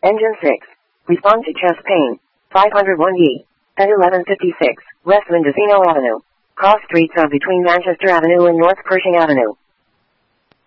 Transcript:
Engine 6. Respond to chest pain. 501E. At 1156, West Mendocino Avenue. Cross streets are between Manchester Avenue and North Pershing Avenue.